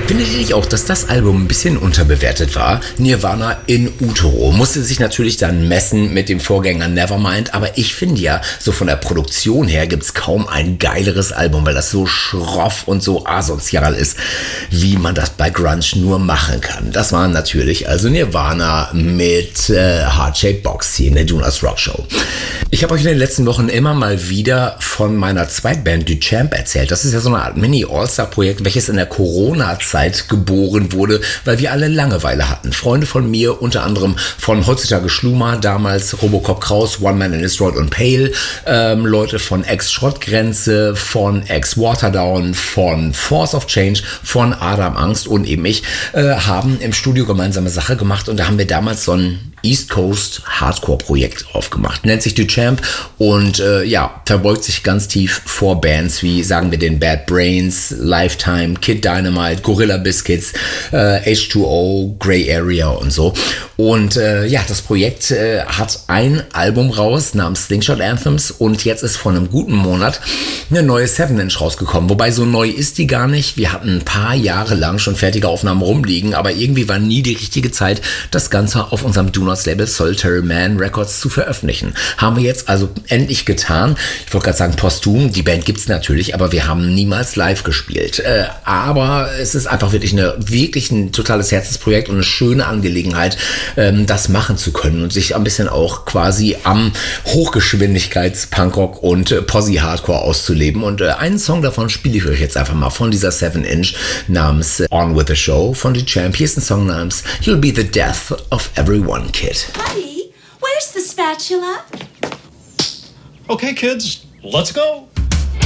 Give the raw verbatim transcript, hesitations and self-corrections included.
Findet ihr nicht auch, dass das Album ein bisschen unterbewertet war? Nirvana in Utero musste sich natürlich dann messen mit dem Vorgänger Nevermind, aber ich finde ja, so von der Produktion her gibt's kaum ein geileres Album, weil das so schroff und so asozial ist, wie man das bei Grunge nur machen kann. Das war natürlich also Nirvana mit äh, Heart-Shaped Box hier in der Do Not Rock Show. Ich habe euch in den letzten Wochen immer mal wieder von meiner Zweitband Duchamp erzählt. Das ist ja so eine Art Mini-All-Star-Projekt, welches in der Corona-Zeit geboren wurde, weil wir alle Langeweile hatten. Freunde von mir, unter anderem von heutzutage Schluma, damals Robocop Kraus, One Man in His Rod und Pale, ähm, Leute von Ex-Schrottgrenze, von Ex-Waterdown, von Force of Change, von Adam Angst und eben ich, äh, haben im Studio gemeinsame Sache gemacht und da haben wir damals so ein East Coast Hardcore Projekt aufgemacht. Nennt sich Duchamp und äh, ja, verbeugt sich ganz tief vor Bands wie, sagen wir, den Bad Brains, Lifetime, Kid Dynamite, Gorilla Biscuits, äh, H two O, Grey Area und so. Und äh, ja, das Projekt äh, hat ein Album raus namens Slingshot Anthems und jetzt ist vor einem guten Monat eine neue seven inch rausgekommen. Wobei so neu ist die gar nicht. Wir hatten ein paar Jahre lang schon fertige Aufnahmen rumliegen, aber irgendwie war nie die richtige Zeit, das Ganze auf unserem Do Not Label Solitary Man Records zu veröffentlichen. Haben wir jetzt also endlich getan. Ich wollte gerade sagen posthum, die Band gibt's natürlich, aber wir haben niemals live gespielt. Äh, aber es ist einfach wirklich eine wirklich ein totales Herzensprojekt und eine schöne Angelegenheit, ähm, das machen zu können und sich ein bisschen auch quasi am Hochgeschwindigkeits-Punkrock und äh, Posse-Hardcore auszuleben. Und äh, einen Song davon spiele ich euch jetzt einfach mal von dieser seven inch namens äh, On With The Show von Duchamp. Hier ist ein Song namens You'll Be The Death Of Everyone, Kid. Buddy, where's the spatula? Okay, kids, let's go.